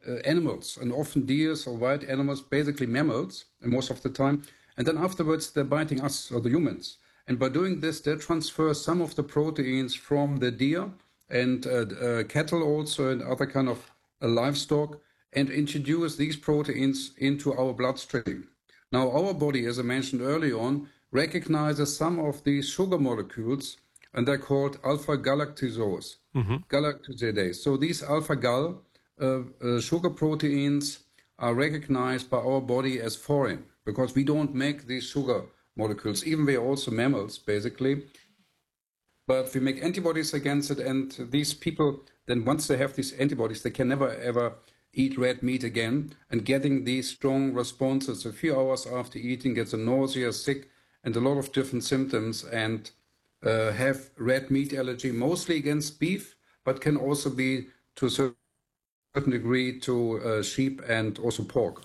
animals, and often deers or wild animals, basically mammals, most of the time. And then afterwards, they're biting us or the humans. And by doing this, they transfer some of the proteins from the deer and cattle also and other kind of livestock and introduce these proteins into our bloodstream. Now, our body, as I mentioned earlier on, recognizes some of these sugar molecules, and they're called alpha-galactosidase. Galactosidase. So these alpha-gal sugar proteins are recognized by our body as foreign because we don't make these sugar molecules. Even we are also mammals, basically. But we make antibodies against it, and these people, then once they have these antibodies, they can never ever eat red meat again. And getting these strong responses a few hours after eating, gets a nausea, sick, and a lot of different symptoms, and have red meat allergy, mostly against beef, but can also be to a certain degree to sheep and also pork.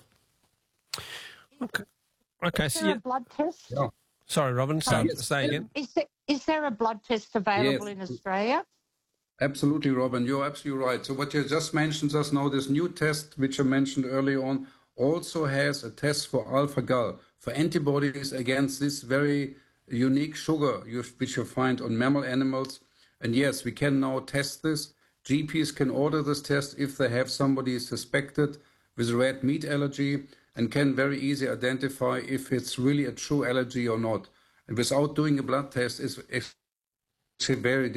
Okay. Is there a blood test? Yeah. Sorry, Robin. Say again. Is there a blood test available in Australia? Absolutely, Robin. You're absolutely right. So what you just mentioned just now, this new test, which I mentioned earlier on, also has a test for alpha-gal, for antibodies against this very unique sugar which you find on mammal animals. And yes, we can now test this. GPs can order this test if they have somebody suspected with red meat allergy and can very easily identify if it's really a true allergy or not. And without doing a blood test, it's very difficult.